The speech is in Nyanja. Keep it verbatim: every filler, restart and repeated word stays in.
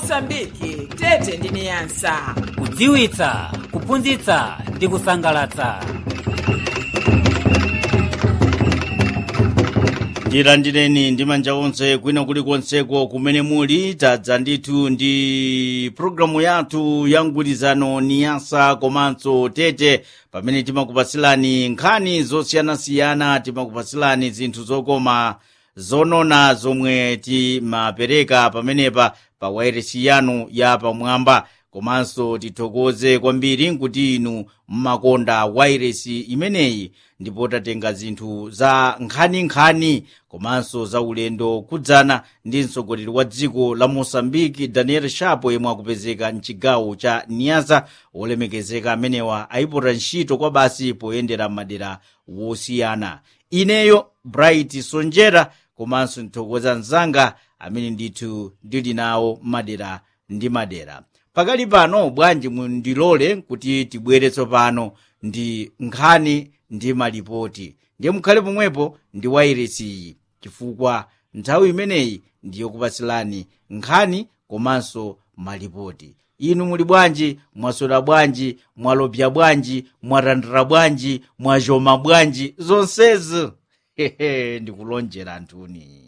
Mosambiki tete ndi Niasa. Kudziwitsa, kuphunzitsa ndi kusangalatsa. Tilandireni ndi manja onse kwina kulikonseko kumene muli. Tadza ndithu ndi programu yathu ya mgwirizano Niasa komanso tete, pamene timakupasilani nkhani zosiyanasiyana, timakupasilani zinthu zokoma zonona zomwe timapereka pamenepa pa wairesi yanu ya pamwamba. Komanso tithokoze kwambiri nkuti inu mmakonda wairesi imeneyi, ndipo tatenga zinthu za nkhani-nkhani komanso za ulendo kudzana ndi mtsogoleri wa dziko la Mosambiki Daniel Chapo, yemwe akupezeka mchigawo cha Niasa. Olemekezeka amenewa ayipota ntchito kwa basi poyendera madera wosiyana. Ineyo Bright Sonjera komanso nthokoza mzanga amene ndithu ndili nawo madera ndi madera. Pakali pano bwanji mundilole kuti tibwere tsopano ndi nkhani ndi malipoti. Ndiye mukhale pomwepo ndi wairesi, chifukwa nthawi imeneyi ndiyo kupasilani nkhani komanso malipoti. Inu muli bwanji, mwasola bwanji, mwalobya bwanji, mwatandira bwanji, mwajoma bwanji, zonsezi hehe ndikulonjera antuni.